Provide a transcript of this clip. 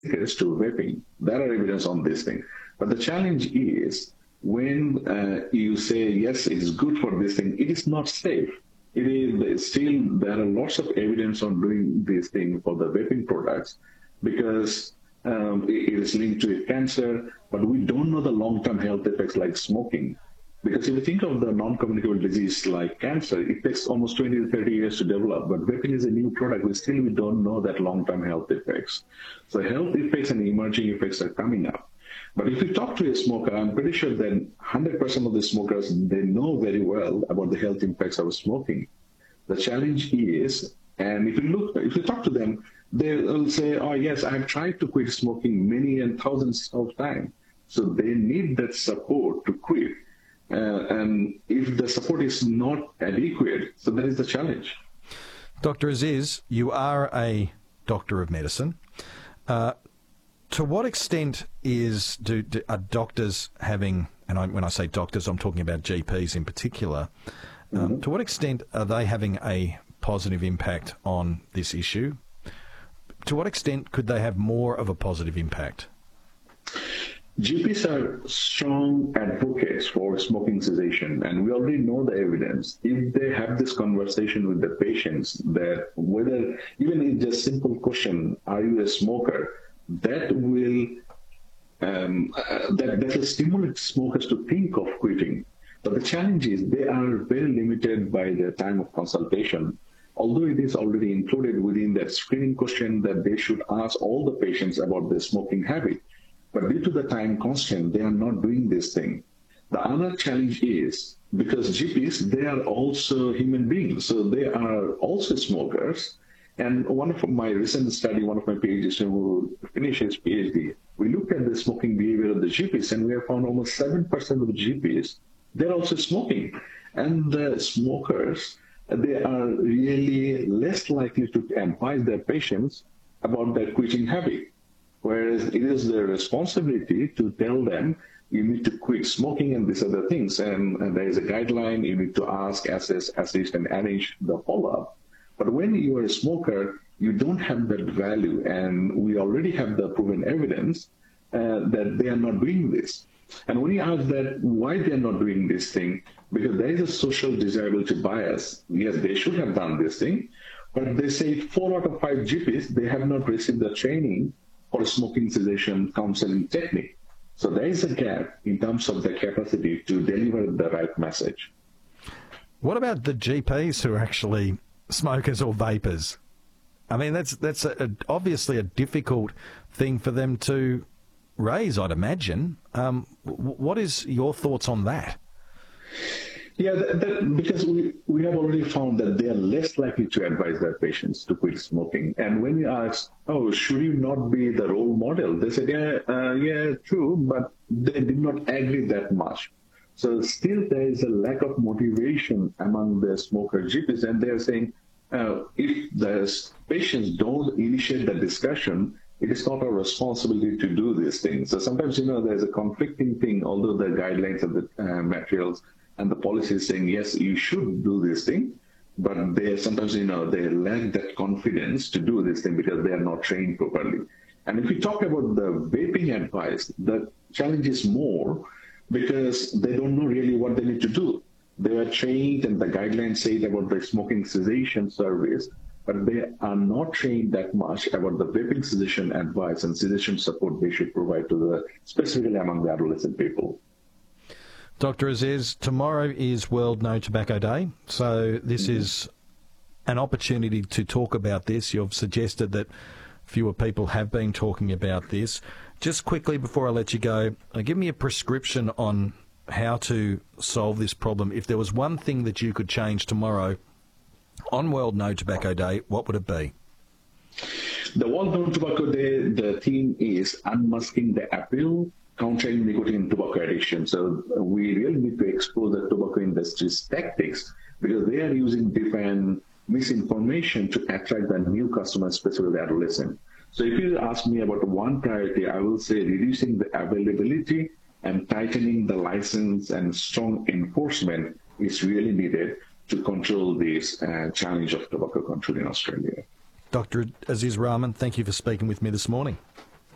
linkage to vaping. There are evidence on this thing. But the challenge is when you say, yes, it is good for this thing, it is not safe. It is still, there are lots of evidence on doing this thing for the vaping products because it is linked to cancer, but we don't know the long-term health effects like smoking. Because if you think of the non-communicable disease like cancer, it takes almost 20 to 30 years to develop, but vaping is a new product. We don't know that long-term health effects. So health effects and emerging effects are coming up. But if you talk to a smoker, I'm pretty sure that 100% of the smokers, they know very well about the health impacts of smoking. The challenge is, and if you talk to them, they'll say, oh yes, I've tried to quit smoking many and thousands of times. So they need that support to quit. And if the support is not adequate, so that is the challenge. Dr. Aziz, you are a doctor of medicine. To what extent are doctors having, and when I say doctors, I'm talking about GPs in particular, to what extent are they having a positive impact on this issue? To what extent could they have more of a positive impact? GPs are strong advocates for smoking cessation, and we already know the evidence. If they have this conversation with the patients, that whether, even if just simple question, are you a smoker, that will stimulate smokers to think of quitting. But the challenge is they are very limited by the time of consultation. Although it is already included within that screening question that they should ask all the patients about their smoking habit. But due to the time constraint, they are not doing this thing. The other challenge is, because GPs, they are also human beings, so they are also smokers. And one of my recent study, one of my PhD students who finished his PhD, we looked at the smoking behavior of the GPs, and we have found almost 7% of the GPs, they're also smoking. And the smokers, they are really less likely to advise their patients about their quitting habit. Whereas it is their responsibility to tell them, you need to quit smoking and these other things. And there is a guideline, you need to ask, assess, assist, and arrange the follow-up. But when you are a smoker, you don't have that value. And we already have the proven evidence that they are not doing this. And when you ask that why they are not doing this thing, because there is a social desirability bias. Yes, they should have done this thing, but they say 4 out of 5 GPs, they have not received the training for smoking cessation counseling technique. So there is a gap in terms of the capacity to deliver the right message. What about the GPs who are actually smokers or vapors? I mean, that's obviously a difficult thing for them to raise, I'd imagine. What is your thoughts on that? Yeah, because we have already found that they are less likely to advise their patients to quit smoking. And when you ask, oh, should you not be the role model? They said, yeah, true, but they did not agree that much. So still there is a lack of motivation among the smoker GPs, and they're saying, if the patients don't initiate the discussion, it is not our responsibility to do these things. So sometimes, there's a conflicting thing, although the guidelines of the materials and the policy is saying, yes, you should do this thing, but they sometimes, they lack that confidence to do this thing because they are not trained properly. And if we talk about the vaping advice, the challenge is more because they don't know really what they need to do. They are trained and the guidelines say about the smoking cessation service, but they are not trained that much about the vaping cessation advice and cessation support they should provide to specifically among the adolescent people. Dr. Aziz, tomorrow is World No Tobacco Day, so this is an opportunity to talk about this. You've suggested that fewer people have been talking about this. Just quickly before I let you go, give me a prescription on how to solve this problem. If there was one thing that you could change tomorrow on World No Tobacco Day, what would it be? The World No Tobacco Day, the theme is unmasking the appeal, countering nicotine and tobacco addiction. So we really need to expose the tobacco industry's tactics because they are using different misinformation to attract the new customers, especially the adolescent. So if you ask me about one priority, I will say reducing the availability and tightening the license and strong enforcement is really needed to control this challenge of tobacco control in Australia. Dr. Aziz Rahman, thank you for speaking with me this morning.